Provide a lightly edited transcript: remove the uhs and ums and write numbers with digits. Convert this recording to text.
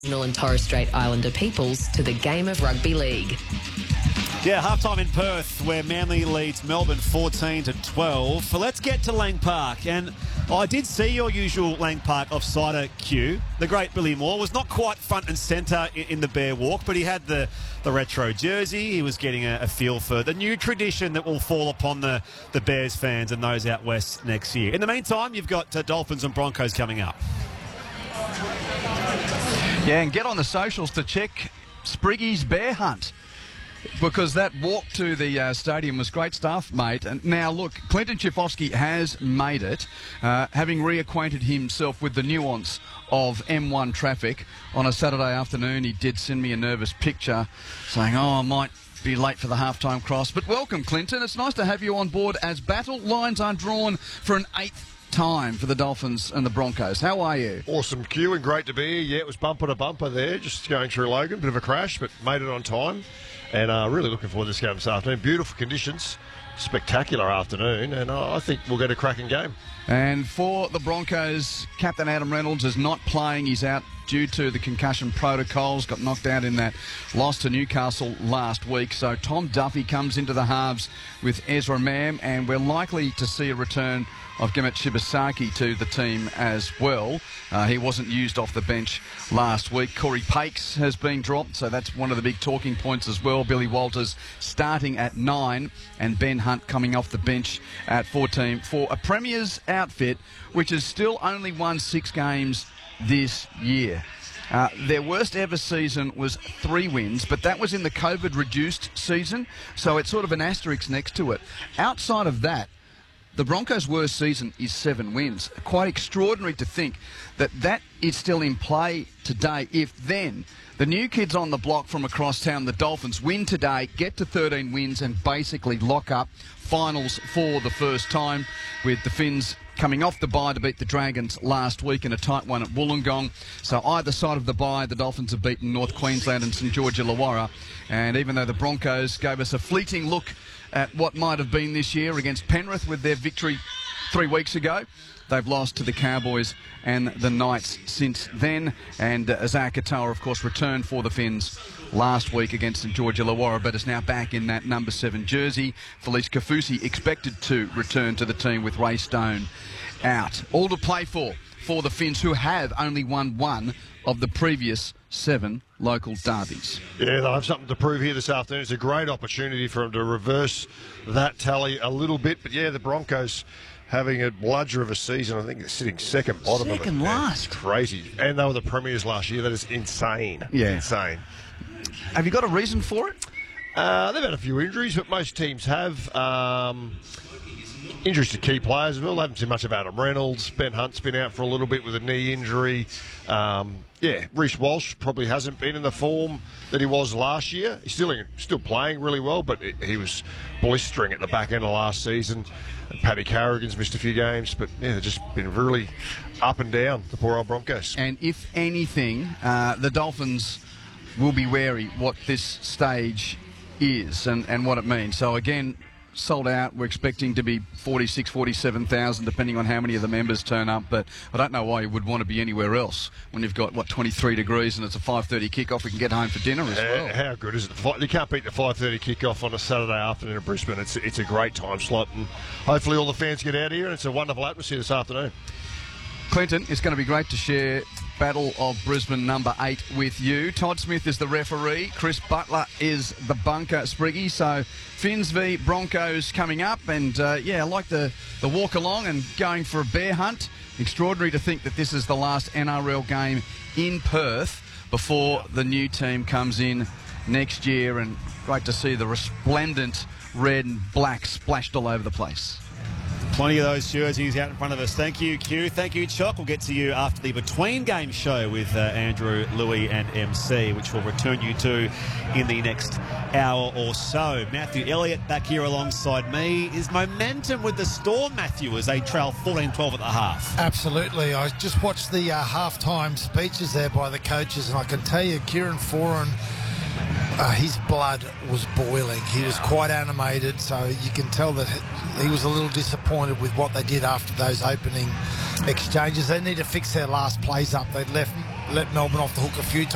And Torres Strait Islander peoples to the game of rugby league. Yeah, halftime in Perth where Manly leads Melbourne 14-12. So let's get to Lang Park. And I did see your usual Lang Park offsider cue. The great Billy Moore was not quite front and centre in the Bear Walk, but he had the retro jersey. He was getting a feel for the new tradition that will fall upon the Bears fans and those out west next year. In the meantime, you've got Dolphins and Broncos coming up. Yeah, and get on the socials to check Spriggy's bear hunt, because that walk to the stadium was great stuff, mate. And now, look, Clinton Schifofsky has made it, having reacquainted himself with the nuance of M1 traffic. On a Saturday afternoon, he did send me a nervous picture saying, I might be late for the halftime cross. But welcome, Clinton. It's nice to have you on board as battle lines are drawn for an 8th time for the Dolphins and the Broncos. How are you? Awesome, Q, and great to be here. Yeah, it was bumper to bumper there, just going through Logan. Bit of a crash, but made it on time. And really looking forward to this game this afternoon. Beautiful conditions, spectacular afternoon, and I think we'll get a cracking game. And for the Broncos, Captain Adam Reynolds is not playing. He's out due to the concussion protocols. Got knocked out in that loss to Newcastle last week. So Tom Duffy comes into the halves with Ezra Mam, and we're likely to see a return of Gemmet Shibasaki to the team as well. He wasn't used off the bench last week. Corey Pakes has been dropped, so that's one of the big talking points as well. Billy Walters starting at 9 and Ben Hunt coming off the bench at 14 for a Premier's outfit, which has still only won 6 games this year. Their worst ever season was 3 wins, but that was in the COVID-reduced season, so it's sort of an asterisk next to it. Outside of that, the Broncos' worst season is 7 wins. Quite extraordinary to think that that is still in play today, if then the new kids on the block from across town, the Dolphins, win today, get to 13 wins and basically lock up finals for the first time, with the Finns coming off the bye to beat the Dragons last week in a tight one at Wollongong. So either side of the bye, the Dolphins have beaten North Queensland and St George Illawarra. And even though the Broncos gave us a fleeting look at what might have been this year against Penrith with their victory 3 weeks ago, they've lost to the Cowboys and the Knights since then. And Isaiah Katoa, of course, returned for the Finns last week against St George Illawarra, but is now back in that number 7 jersey. Felice Kafusi expected to return to the team with Ray Stone out. All to play for the Finns, who have only won 1 of the previous 7 local derbies. Yeah, they'll have something to prove here this afternoon. It's a great opportunity for them to reverse that tally a little bit. But yeah, the Broncos having a bludger of a season. I think they're sitting second bottom of it. Second last. It's crazy. And they were the premiers last year. That is insane. Yeah. Insane. Have you got a reason for it? They've had a few injuries, but most teams have. Injuries to key players as well. Haven't seen much of Adam Reynolds. Ben Hunt's been out for a little bit with a knee injury. Reece Walsh probably hasn't been in the form that he was last year. He's still playing really well, but he was blistering at the back end of last season. And Paddy Carrigan's missed a few games, but yeah, they've just been really up and down, the poor old Broncos. And if anything, the Dolphins will be wary what this stage is and what it means. So again, sold out. We're expecting to be 46, 47,000, depending on how many of the members turn up. But I don't know why you would want to be anywhere else when you've got, 23 degrees and it's a 5:30 kickoff. We can get home for dinner as well. How good is it? You can't beat the 5:30 kickoff on a Saturday afternoon in Brisbane. It's a great time slot, and hopefully all the fans get out here, and it's a wonderful atmosphere this afternoon. Clinton, it's going to be great to share Battle of Brisbane number 8 with you. Todd Smith is the referee. Chris Butler is the bunker, Spriggy. So Finns v Broncos coming up. And, I like the walk along and going for a bear hunt. Extraordinary to think that this is the last NRL game in Perth before the new team comes in next year. And great to see the resplendent red and black splashed all over the place. Plenty of those jerseys out in front of us. Thank you, Q. Thank you, Chock. We'll get to you after the Between Game show with Andrew, Louis and MC, which we'll return you to in the next hour or so. Matthew Elliott back here alongside me. Is momentum with the Storm, Matthew, as they trail 14-12 at the half? Absolutely. I just watched the halftime speeches there by the coaches, and I can tell you, Kieran Foran, his blood was boiling. He was quite animated, so you can tell that he was a little disappointed with what they did after those opening exchanges. They need to fix their last plays up. They'd let Melbourne off the hook a few times.